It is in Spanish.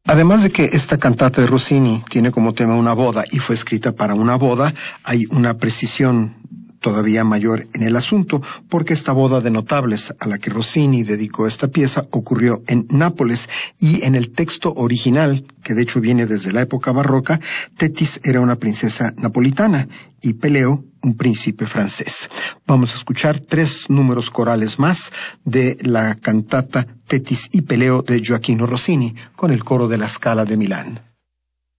Además de que esta cantata de Rossini tiene como tema una boda y fue escrita para una boda, hay una precisión todavía mayor en el asunto, porque esta boda de notables a la que Rossini dedicó esta pieza ocurrió en Nápoles, y en el texto original, que de hecho viene desde la época barroca, Tetis era una princesa napolitana y Peleo un príncipe francés. Vamos a escuchar 3 números corales más de la cantata Tetis y Peleo de Gioachino Rossini con el coro de la Scala de Milán.